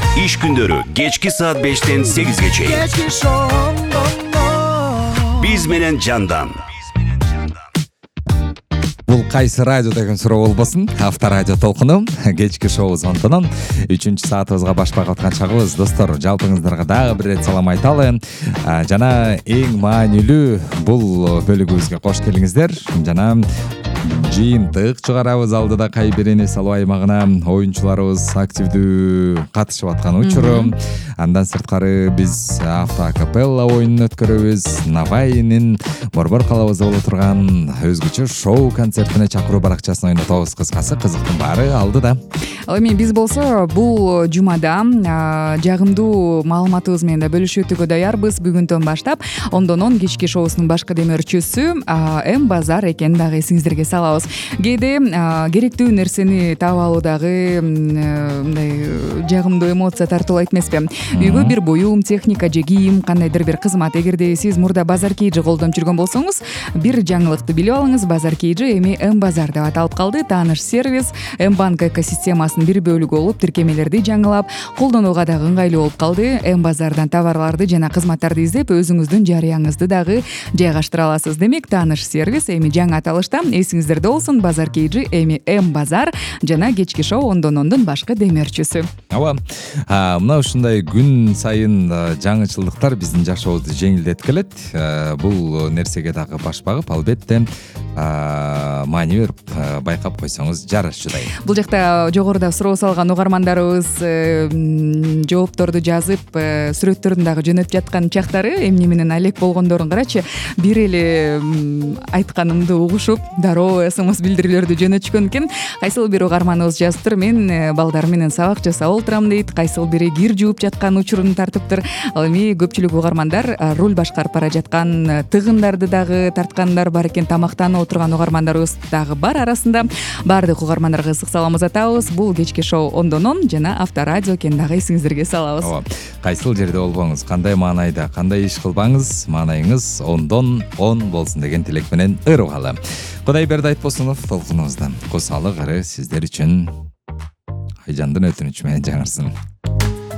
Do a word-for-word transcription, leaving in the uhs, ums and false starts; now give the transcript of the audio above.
İş gündörü geçki saat beşten segizge çeyin. Биз менен жандан. Бул кайсы радио деген суроо болбосун. Авторадио толкуну кечки шоу зонтунун үчүнчү саатыбызга баш багып аткан чагыбыз. Достор, жалпыңыздарга дагы бир ирет салам айталы. Жана эң маанилүү бул бөлүгүбүзгө кош келиңиздер. Жана жыйынтык чыгарабыз алдыда кай бир эне салуу аймагына оюнчуларыбыз активдүү катышып аткан учуру. Андан сырткары биз автоакапелла оюнун өткөрөбүз. Навайнин Борбор калабызда боло турган өзгөчө шоу концертине чакыруу баракчасын ойнотобуз. Кыскасы кызыктын баары алдыда. Ал эми биз болсо бул жумада жагымдуу маалыматыбыз менен да бөлүшүүгө даярбыз. Бүгүндөн баштап ондон он кечки шоусунун башкы демөөрчүсү М Базар экенин дагы эсиңиздерге салабыз. Кээде керектүү нерсени таап алуудагы мындай жагымдуу эмоция тартуулайт эмеспи? Үйгө бир буюм, техника же кийим, кандайдыр бир кызмат. Эгерде сиз мурда Базар Кейджи колдонуп жүргөн болсоңуз, бир жаңылыкты билип алыңыз. Базар Кейджи эми М Базар деп аталып калды. Тааныш сервис, М банк экосистемасынын бир бөлүгү болуп, тиркемелерди жаңылап, колдонууга дагы ыңгайлуу болуп калды. М Базардан товарларды жана кызматтарды издеп, өзүңүздүн жарыяңызды дагы жайгаштыра аласыз. Демек, тааныш сервис эми жаңы аталышта. Эсиңиздерде болсун, Базар Кейджи эми М Базар жана кечки шоу ондон ондун башкы демөөрчүсү. Ооба. Мына ушундай күн сайын жаңычылдыктар биздин жашообузду жеңилдетип келет. Бул нерсеге дагы баш багып, албетте маани берип байкап койсоңуз жарашчудай. Бул жакта жогоруда суроо салган угармандарыбыз жоопторду жазып, сүрөттөрүн дагы жөнөтүп жаткан чактары, эмне менен алек болгондорун карачы. Бир эле айтканымды угушуп, дароо смс билдирүүлөрдү жөнөтүшкөн экен. Кайсыл бир угарманыбыз жазыптыр: мен балдарым менен сабак жасап олтурам дейт. Кайсыл бири кир жууп жаткан учурун тартыптыр. Ал эми көпчүлүк угармандар руль башкарып бара жаткан, тыгындарды дагы тарткандар бар экен, тамактанып отурган угармандарыбыз дагы бар арасында. Баардык угармандарга ысык саламыбызды атабыз. Бул кечки шоу ондон он жана Авторадио экенин дагы эсиңиздерге салабыз. Ооба. Кайсыл жерде болбоңуз, кандай маанайда, кандай иш кылбаңыз, маанайыңыз ондон он болсун деген тилек менен ыргалы. Кудай берди айтпосунов толкунубузда. Косалык ары сиздер үчүн Айжандын өтүнүчү менен жаңырсын.